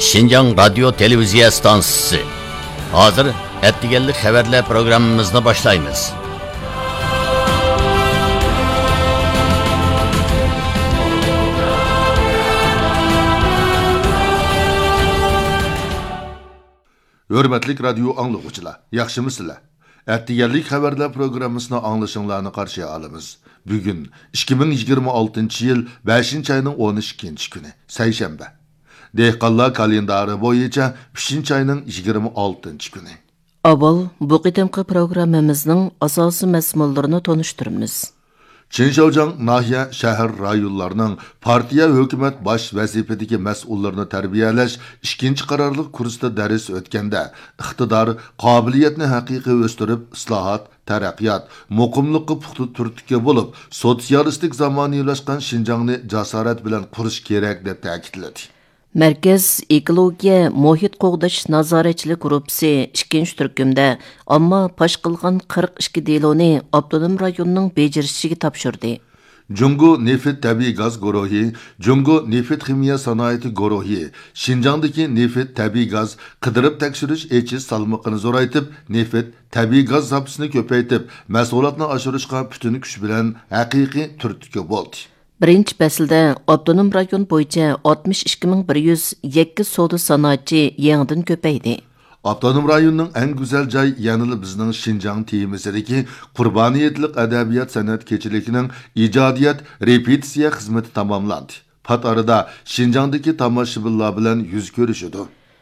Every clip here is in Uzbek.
Şinjan Radyo Televiziya Stansiyasi. Hazır ettigenlik haberler programımızını başlayımız. Hörmetlik radyo anlıqçılar, yaxşımısızlar? Ettigenlik haberler programımızını anlaşınlarını karşıya alımız. Bugün 2026 yıl 5. ayının 12. günü, Seyşembe. Dehqonlar kalendari boyunca 3. ayının 26. günü. Avval bu qitimqi programmamizning asosiy mazmunlarini tanıştırımız. Çinşaojan nahiye şəhər rayonlarının partiya hökumət baş vəzifədəki məsullarını tərbiyələş ikinci qararlıq kursda dəris ötkəndə iqtidar qabiliyyətini həqiqi östürüb islahat, tərəqqiyat, muqimliqi puxta turtki olub sosialistik zamaniyləşqan Şinjanni jasorat bilan qurish kerak deb ta'kidladi. Mərkəz Ekologiya Muhit Qoğdaş Nazaretçilik Qrupsi 2-ci türkümdə amma paş qılğan 42 deloni Abdunum rayonunun becirişçiga tapşırdı. Jungo Nefit Tabiiy Gaz Guruhi, Jungo Nefit Ximiya Sanoati Guruhi, Şinjandagi nefit tabiiy gaz qidirib tekshirish echish salmoqini zo'raytib, nefit tabiiy gaz zapasini ko'paytib, mas'uliyatni oshirishga butun kuch bilan haqiqiy turtki bo'ldi. Birinchi faslda Abdunum rayon bo'yicha 62102 savdo sanoatchi yangidan ko'paydi. Abdunum rayonining eng go'zal joy yanılı bizning Şinjan temisidagi Qurbaniyatlik adabiyot san'at kechiligining ijodiyat repetitsiya xizmati tamomlandi. Pat arada Şinjandagi tomoshabinlar bilan yuz ko'rishdi.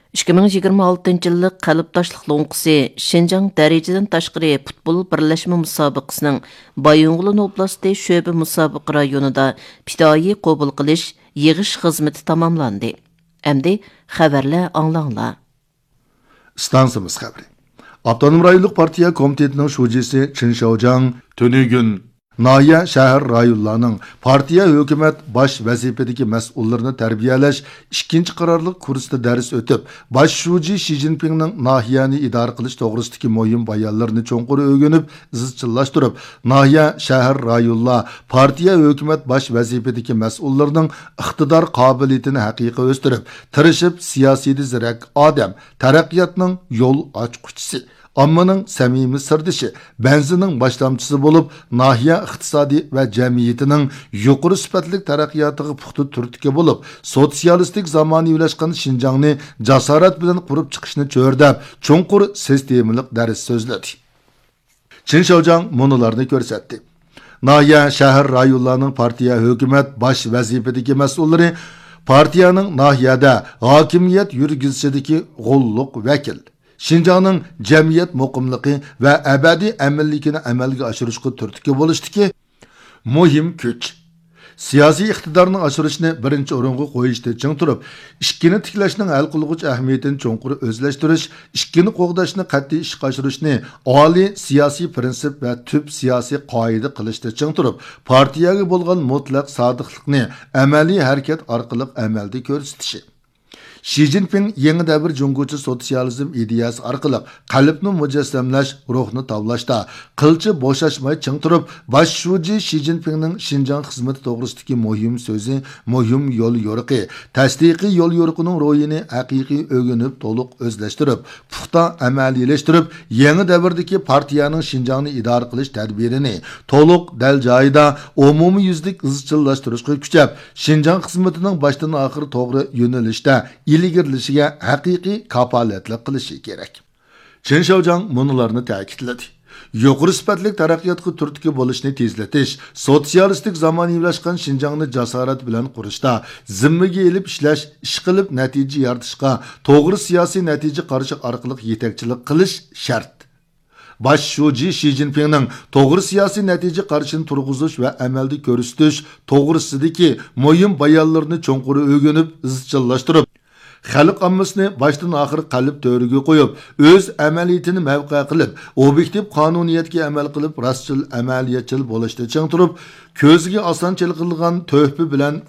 2026 yillik qalbdoshlik lo'nqisi Şinjan darajadan tashqari futbol birlashma musobaqasining Bayonğulu oblasti Sho'ba musobaqa rayonida ibtidoiy qabul qilish yig'ish xizmati tamomlandi. Endi xabarlar anglanglar. Stansimiz xabari. Abdunum rayonluq partiya komitetining shujisi Çinşaojan Tönügün Nahiye şəhər rayonlarının partiya hökumət baş vəzifədəki məsullarını tərbiyələş ikinci qararlıq kursda dəris ötüb, baş şuji Xi Jinping'nin nahiyəni idare qilish toğrusudaki mühim bayanlarını çonqur ögünüb, izchillaşdırıb, nahiye şəhər rayonlar partiya hökumət baş vəzifədəki məsullarının iqtidar qabiliyyətini haqiqi östürüb, tirişib siyasiydi zirək adam, tərəqqiyatının yol açqıçısı, ammanın səmimi sırdışı, benzinin başlamçısı bolup, nahiye iqtisadi ve cemiyetinin yuqori sifatlik taraqqiyotiga puxta turtki bolup, sotsialistik zamaniyleşkan Şinjanni jasorat bilan qurib chiqishni cho'rdab, cho'nqur sistemalik dars so'zladi. Çinşaojan munularni ko'rsatdi. Nahiye şəhər rayonlarının partiya hökumət baş vəzifədəki məsullari partiyanın nahiyada hakimiyet yürgizishidagi qo'lluq vakil. Şinjanning jamiyat muqimligi va abadiy amilligini amalga oshirishga turtki bo'lishdiki muhim kuch. Siyosiy iqtidorning oshirishni birinchi o'ringa qo'yishda ching turib, ikkini tiklashning hal qilg'uch ahamiyatini cho'nqur o'zlashtirish, ikkini qo'g'dashni qat'iy ishga oshirishni oliy siyosiy prinsip va tub siyosiy qoida qilishda ching turib, partiyaga bo'lgan mutlaq sodiqlikni amaliy harakat orqali amalda ko'rsatishi. Xi Jinping yeni davr junguchi sotsializm ideyasi orqali qalbni mujassamlash, ruhni tavlashda qilchi bo'shashmay ching turib, baş shuji Xi Jinpingning Şinjan xizmati to'g'risidagi muhim so'zi, muhim yo'l yo'riqi, tasdiqiy yo'l yo'riqining ro'yini haqiqiy o'rganib, to'liq o'zlashtirib, puxta amaliylashtirib, yeni davrdagi partiyaning Şinjanni idora qilish tadbirini to'liq dal joyida umumiy yuzlik izchillashtirishga kuchab, Şinjan xizmatining boshdan oxir to'g'ri yo'nalishda ilgirlishiga haqiqiy kapolatlik qilishi kerak. Çinşaojan munularni ta'kidladi. Yuqori sifatli taraqqiyotga turtki bo'lishni tezlatish, sotsialistik zamoniyleşgan Şinjanni jasorat bilan qurishda zimmaga elib ishlash, ish qilib natija yaratishga, to'g'ri siyosiy natija qarish orqali yetakchilik qilish shart. Baş shuji Xi Jinpingning to'g'ri siyosiy natija qarishini turg'izish va amalda ko'rsatish to'g'risidagi muhim bayonlarni cho'nqur o'rganib, izchillashtirib, xalq ommasini boshdan oxir qalb to'riga qo'yib, o'z amaliyatini mavqe qilib, obyektiv qonuniyatga amal qilib, rostchil amaliyatchil bo'lishda ching turib, ko'ziga osonchilik qilgan to'hfi bilan